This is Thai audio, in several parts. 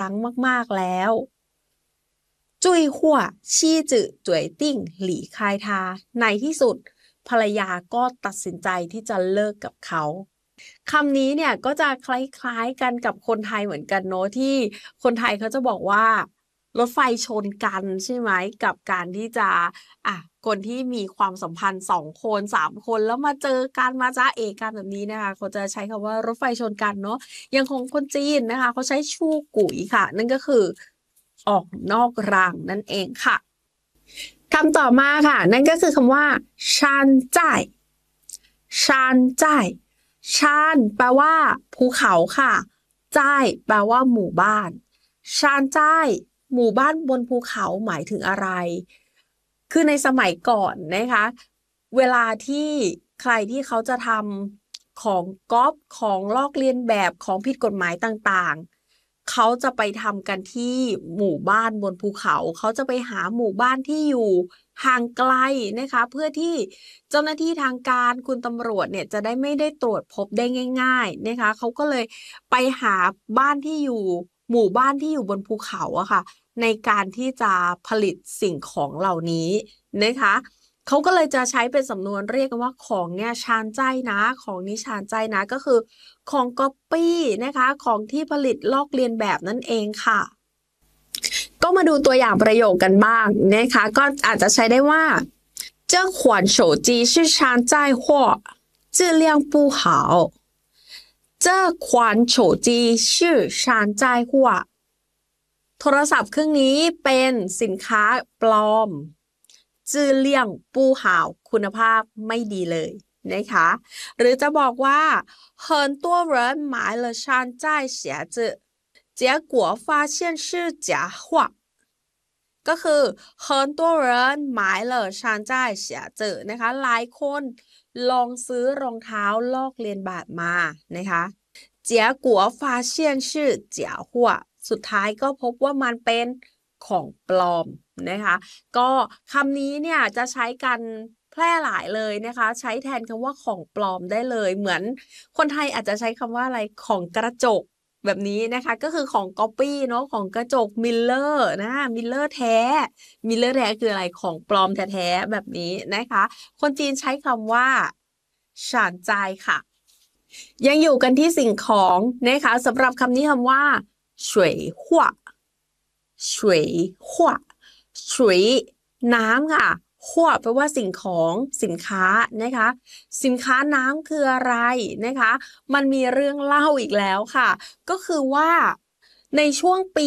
รั้งมากๆแล้วจุ้ยขั่วชี่จื่อจ่วยติ้งหลี่คายทาในที่สุดภรรยาก็ตัดสินใจที่จะเลิกกับเขาคำนี้เนี่ยก็จะคล้ายๆกันกับคนไทยเหมือนกันเนอะที่คนไทยเขาจะบอกว่ารถไฟชนกันใช่ไหมกับการที่จะคนที่มีความสัมพันธ์2 คน3 คนแล้วมาเจอกันมาจ้าเอกันแบบนี้นะคะเขาจะใช้คำว่ารถไฟชนกันเนาะยังคงคนจีนนะคะเขาใช้ชู่กุ๋ยค่ะนั่นก็คือออกนอกรางนั่นเองค่ะคำต่อมาค่ะนั่นก็คือคำว่าชานจ่ายชานจ่ายชานแปลว่าภูเขาค่ะจ่ายแปลว่าหมู่บ้านชานจ่ายหมู่บ้านบนภูเขาหมายถึงอะไรคือในสมัยก่อนนะคะเวลาที่ใครที่เขาจะทำของก๊อปของลอกเลียนแบบของผิดกฎหมายต่างๆเขาจะไปทำกันที่หมู่บ้านบนภูเขาเขาจะไปหาหมู่บ้านที่อยู่ห่างไกลนะคะเพื่อที่เจ้าหน้าที่ทางการคุณตำรวจเนี่ยจะได้ไม่ได้ตรวจพบได้ง่ายๆนะคะเขาก็เลยไปหาบ้านที่อยู่หมู่บ้านที่อยู่บนภูเขาอะค่ะในการที่จะผลิตสิ่งของเหล่านี้นะคะเขาก็เลยจะใช้เป็นสำนวนเรียกกันว่าของเนี่ยชานใจนะของนี้ชานใจนะก็คือของก๊อปปี้นะคะของที่ผลิตลอกเลียนแบบนั่นเองค่ะก็มาดูตัวอย่างประโยคกันบ้างนะคะก็อาจจะใช้ได้ว่า这款手机是山寨货质量不好这款手机是山寨货โทรศัพท์เครื่องนี้เป็นสินค้าปลอมจื้อเลี่ยงปู่ห่าวคุณภาพไม่ดีเลยนะคะหรือจะบอกว่า很多人买了山寨鞋子结果发现是假货ก็คือ很多人买了山寨鞋子นะคะหลายคนลองซื้อรองเท้าลอกเลียนแบบมานะคะ结果发现是假货สุดท้ายก็พบว่ามันเป็นของปลอมนะคะก็คำนี้เนี่ยจะใช้กันแพร่หลายเลยนะคะใช้แทนคำว่าของปลอมได้เลยเหมือนคนไทยอาจจะใช้คำว่าอะไรของกระจกแบบนี้นะคะก็คือของก๊อปปี้เนาะของกระจกมิลเลอร์นะมิลเลอร์แท้มิลเลอร์แท้คืออะไรของปลอมแท้ๆแบบนี้นะคะคนจีนใช้คำว่าฉานจายค่ะยังอยู่กันที่สิ่งของนะคะสำหรับคำนี้คำว่า水货水货水น้ำค่ะขั้วแปลว่าสิ่งของสินค้านะคะสินค้าน้ำคืออะไรนะคะมันมีเรื่องเล่าอีกแล้วค่ะก็คือว่าในช่วงปี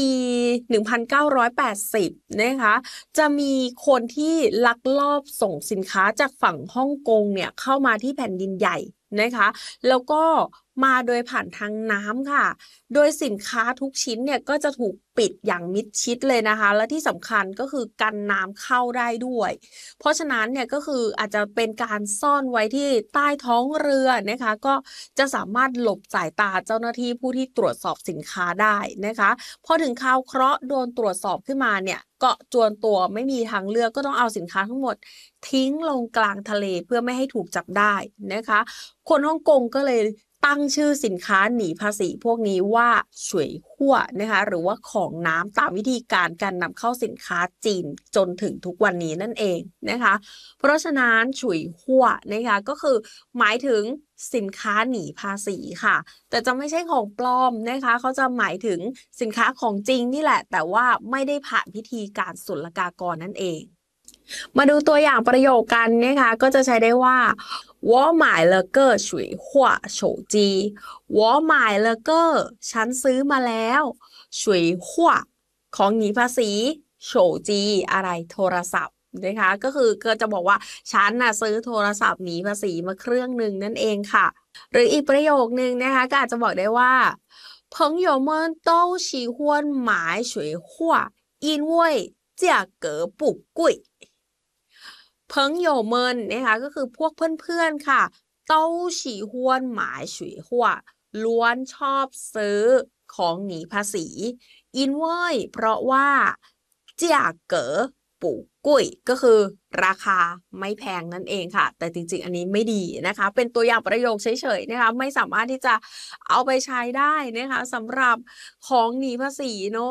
1980นะคะจะมีคนที่ลักลอบส่งสินค้าจากฝั่งฮ่องกงเนี่ยเข้ามาที่แผ่นดินใหญ่นะคะแล้วก็มาโดยผ่านทางน้ำค่ะโดยสินค้าทุกชิ้นเนี่ยก็จะถูกปิดอย่างมิดชิดเลยนะคะและที่สำคัญก็คือกันน้ำเข้าได้ด้วยเพราะฉะนั้นเนี่ยก็คืออาจจะเป็นการซ่อนไว้ที่ใต้ท้องเรือนะคะก็จะสามารถหลบสายตาเจ้าหน้าที่ผู้ที่ตรวจสอบสินค้าได้นะคะพอถึงคราวเคราะห์โดนตรวจสอบขึ้นมาเนี่ยก็จวนตัวไม่มีทางเลือกก็ต้องเอาสินค้าทั้งหมดทิ้งลงกลางทะเลเพื่อไม่ให้ถูกจับได้นะคะคนฮ่องกงก็เลยตั้งชื่อสินค้าหนีภาษีพวกนี้ว่าฉวยคั่วนะคะหรือว่าของน้ำตามวิธีการนำเข้าสินค้าจีนจนถึงทุกวันนี้นั่นเองนะคะเพราะฉะนั้นฉวยคั่วนะคะก็คือหมายถึงสินค้าหนีภาษีค่ะแต่จะไม่ใช่ของปลอมนะคะเขาจะหมายถึงสินค้าของจริงนี่แหละแต่ว่าไม่ได้ผ่านพิธีการศุลกากรนั่นเองมาดูตัวอย่างประโยคกันนะคะก็จะใช้ได้ว่า我买了个水货手机我买了个ฉันซื้อมาแล้ว水货ของหนีภาษีโฉจีอะไรโทรศัพท์นะคะก็จะบอกว่าฉันน่ะซื้อโทรศัพท์หนีภาษีมาเครื่องหนึ่งนั่นเองค่ะหรืออีกประโยคนึงนะคะก็อาจจะบอกได้ว่า朋友们都喜欢买水货因为价格不贵朋友们นะคะก็คือพวกเพื่อนๆค่ะเต้าฉี่ห้วนหมายฉุยหัวล้วนชอบซื้อของหนีภาษีอินเว่ยเพราะว่าเจียเก๋อปู่กุ้ยก็คือราคาไม่แพงนั่นเองค่ะแต่จริงๆอันนี้ไม่ดีนะคะเป็นตัวอย่างประโยคเฉยๆนะคะไม่สามารถที่จะเอาไปใช้ได้นะคะสำหรับของหนีภาษีเนาะ